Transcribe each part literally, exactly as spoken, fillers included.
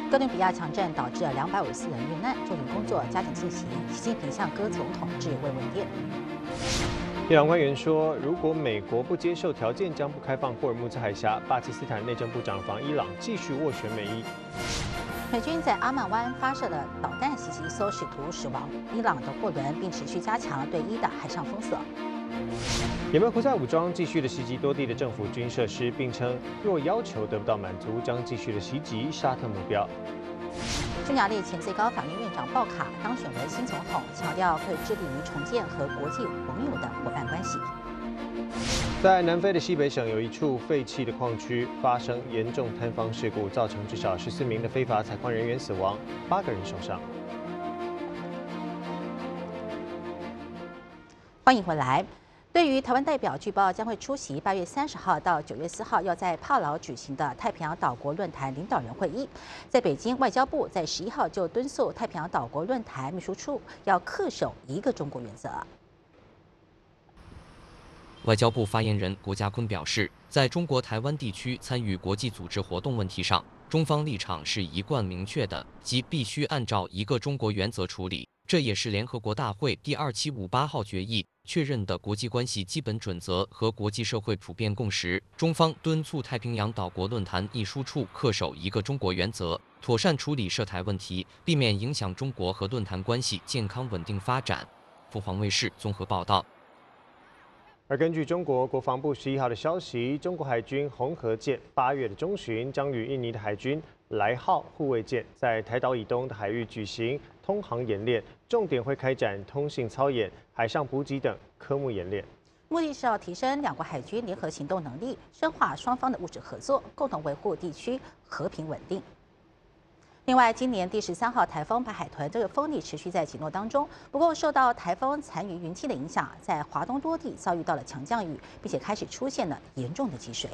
哥伦比亚强震导致两百五十四人遇难，救援工作加紧进行。习近平向哥总统致慰问电。 伊朗官员说，如果美国不接受条件，将不开放霍尔木兹海峡。巴基斯坦内政部长防伊朗继续斡旋美伊。 美军在阿曼湾发射的导弹袭击一艘使徒死亡伊朗的货轮，并持续加强对伊的海上封锁。 也门胡塞武装继续的袭击多地的政府军设施，并称若要求得不到满足，将继续的袭击沙特目标。 匈牙利前最高法院院长鲍卡当选为新总统，强调会致力于重建和国际盟友的伙伴关系。 在南非的西北省有一处废弃的矿区发生严重坍方事故，造成至少十四名的非法采矿人员死亡，八个人受伤。 欢迎回来。对于台湾代表，据报将会出席八月三十号到九月四号要在帕劳举行的太平洋岛国论坛领导人会议。在北京，外交部在十一号就敦促太平洋岛国论坛秘书处要恪守一个中国原则。 外交部发言人国家坤表示，在中国台湾地区参与国际组织活动问题上，中方立场是一贯明确的，即必须按照一个中国原则处理。这也是联合国大会第二七五八号决议确认的国际关系基本准则和国际社会普遍共识。中方敦促太平洋岛国论坛秘书处恪守一个中国原则，妥善处理涉台问题，避免影响中国和论坛关系健康稳定发展。凤凰卫视综合报道。 而根据中国国防部十一号的消息，中国海军红河舰八月的中旬将与印尼的海军来号护卫舰在台岛以东的海域举行通航演练，重点会开展通信操演、海上补给等科目演练。 目的是要提升两国海军联合行动能力，深化双方的务实合作，共同维护地区和平稳定。另外，今年第十三号台风白海豚这个风力持续在起落当中，不过受到台风残余云气的影响，在华东多地遭遇到了强降雨，并且开始出现了严重的积水。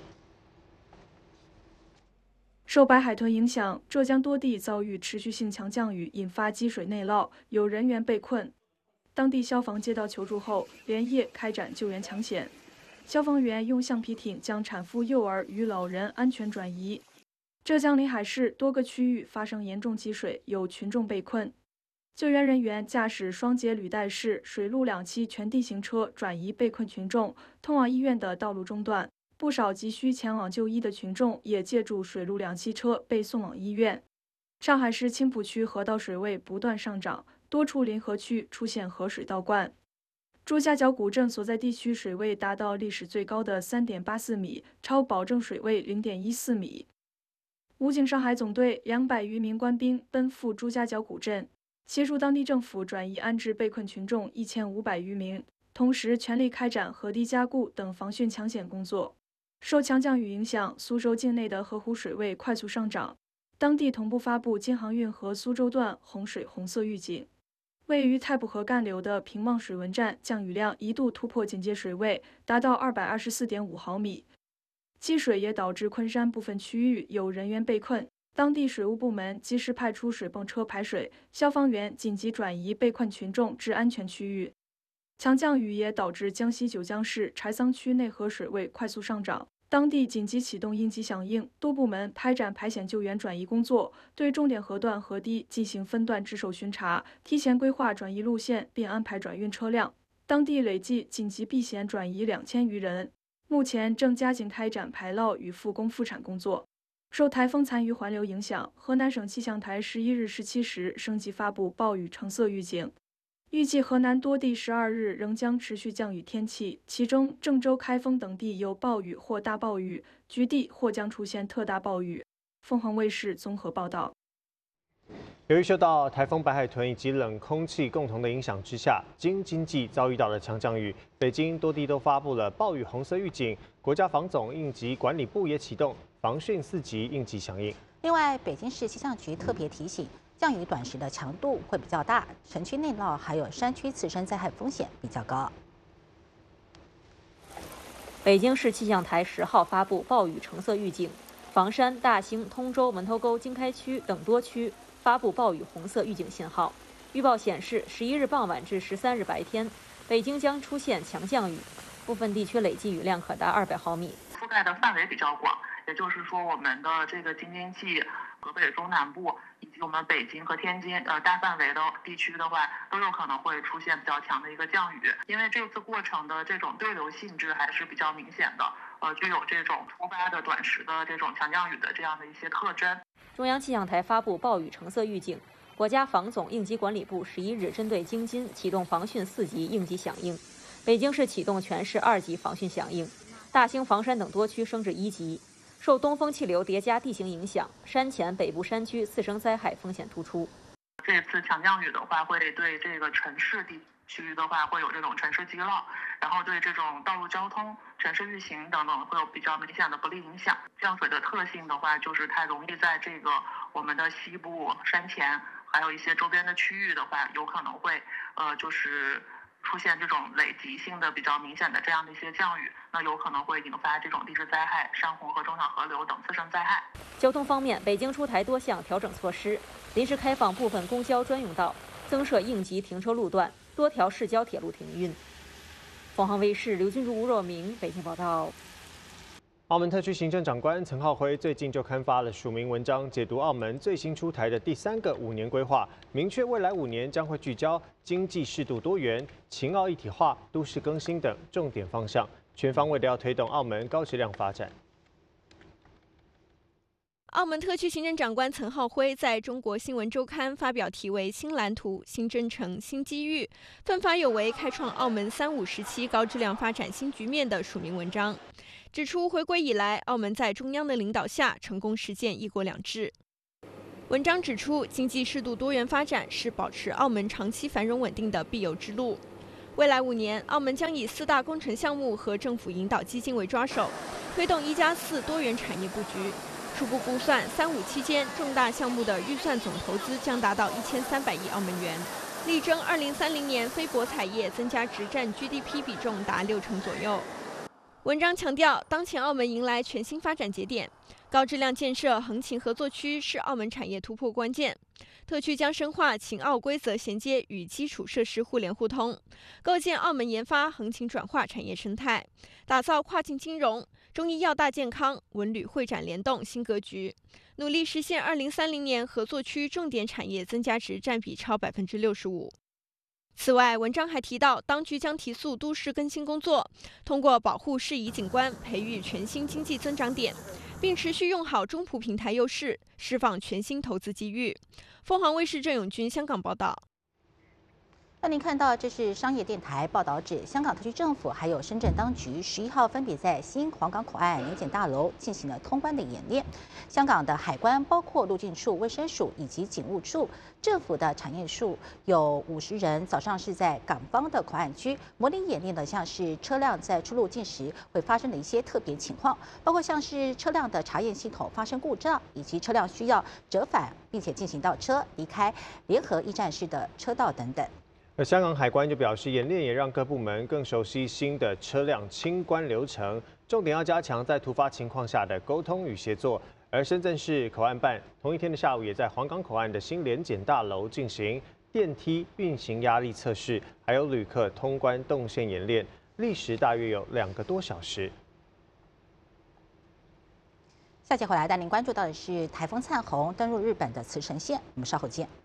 受白海豚影响，浙江多地遭遇持续性强降雨，引发积水内涝，有人员被困。当地消防接到求助后，连夜开展救援抢险。消防员用橡皮艇将产妇、幼儿与老人安全转移。浙江临海市多个区域发生严重积水，有群众被困。救援人员驾驶双节履带式水陆两栖全地形车转移被困群众，通往医院的道路中断。不少急需前往就医的群众也借助水陆两栖车被送往医院。上海市青浦区河道水位不断上涨，多处临河区出现河水倒灌。朱家角古镇所在地区水位达到历史最高的 三点八四米，超保证水位 零点一四米。武警上海总队两百余名官兵奔赴朱家角古镇，协助当地政府转移安置被困群众一千五百余名，同时全力开展河堤加固等防汛抢险工作。受强降雨影响，苏州境内的河湖水位快速上涨，当地同步发布京杭运河苏州段洪水红色预警。位于太浦河干流的平望水文站降雨量一度突破警戒水位，达到 二百二十四点五毫米。积水也导致昆山部分区域有人员被困，当地水务部门及时派出水泵车排水，消防员紧急转移被困群众至安全区域。强降雨也导致江西九江市柴桑区内河水位快速上涨，当地紧急启动应急响应，多部门开展排险救援转移工作，对重点河段河堤进行分段值守巡查，提前规划转移路线，并安排转运车辆。当地累计紧急避险转移两千余人。目前正加紧开展排涝与复工复产工作。受台风残余环流影响，河南省气象台十一日十七时升级发布暴雨橙色预警，预计河南多地十二日仍将持续降雨天气，其中郑州、开封等地有暴雨或大暴雨，局地或将出现特大暴雨。凤凰卫视综合报道。 由于受到台风白海豚以及冷空气共同的影响之下，京津冀遭遇到了强降雨，北京多地都发布了暴雨红色预警，国家防总应急管理部也启动防汛四级应急响应。 另外，北京市气象局特别提醒，降雨短时的强度会比较大，城区内涝还有山区次生灾害风险比较高。 北京市气象台十号发布暴雨橙色预警，房山、大兴、通州、门头沟、经开区等多区发布暴雨红色预警信号。预报显示，十一日傍晚至十三日白天，北京将出现强降雨，部分地区累计雨量可达二百毫米， 覆盖的范围比较广， 也就是说，我们的这个京津冀、河北中南部以及我们北京和天津呃大范围的地区的话，都有可能会出现比较强的一个降雨。因为这次过程的这种对流性质还是比较明显的，呃，具有这种突发的短时的这种强降雨的这样的一些特征。 中央气象台发布暴雨橙色预警，国家防总应急管理部十一日针对京津启动防汛四级应急响应，北京市启动全市二级防汛响应，大兴、房山等多区升至一级。受东风气流叠加地形影响，山前北部山区次生灾害风险突出。 这次强降雨的话，会对这个城市地区域的话，会有这种城市积涝，然后对这种道路交通、城市运行等等会有比较明显的不利影响。降水的特性的话，就是它容易在这个我们的西部山前，还有一些周边的区域的话，有可能会呃就是出现这种累积性的比较明显的这样的一些降雨，那有可能会引发这种地质灾害、山洪和中小河流等次生灾害。 交通方面，北京出台多项调整措施，临时开放部分公交专用道，增设应急停车路段，多条市郊铁路停运。凤凰卫视刘君竹、吴若明北京报道。 澳门特区行政长官岑浩辉最近就刊发了署名文章，解读澳门最新出台的第三个五年规划，明确未来五年将会聚焦经济适度多元、秦澳一体化、都市更新等重点方向，全方位的要推动澳门高质量发展。 澳门特区行政长官岑浩辉在中国新闻周刊发表题为《新蓝图、新征程、新机遇，奋发有为，开创澳门三五时期高质量发展新局面》的署名文章，指出回归以来，澳门在中央的领导下成功实践一国两制。文章指出，经济适度多元发展是保持澳门长期繁荣稳定的必由之路。未来五年，澳门将以四大工程项目和政府引导基金为抓手，推动一加四多元产业布局。初步估算，三五期间重大项目的预算总投资将达到一千三百亿澳门元，力争二零三零年非博彩业增加值占 G D P 比重达六成左右。文章强调，当前澳门迎来全新发展节点，高质量建设横琴合作区是澳门产业突破关键。特区将深化秦澳规则衔接与基础设施互联互通，构建澳门研发横琴转化产业生态，打造跨境金融、中医药大健康、文旅会展联动新格局，努力实现二零三零年合作区重点产业增加值占比超百分之六十五。此外，文章还提到，当局将提速都市更新工作，通过保护适宜景观，培育全新经济增长点，并持续用好中葡平台优势，释放全新投资机遇。凤凰卫视郑永军香港报道。 那您看到，这是商业电台报道指，香港特区政府还有深圳当局十一号分别在新皇岗口岸年检大楼进行了通关的演练。香港的海关包括入境处、卫生署以及警务处，政府的产业署有五十人，早上是在港方的口岸区模拟演练的，像是车辆在出入境时会发生的一些特别情况，包括像是车辆的查验系统发生故障，以及车辆需要折返并且进行倒车离开联合一站式的车道等等。 而香港海关就表示，演练也让各部门更熟悉新的车辆清关流程，重点要加强在突发情况下的沟通与协作。而深圳市口岸办同一天的下午，也在皇岗口岸的新联检大楼进行电梯运行压力测试，还有旅客通关动线演练，历时大约有两个多小时。 下节回来带您关注到的是台风灿鸿登陆日本的茨城县，我们稍后见。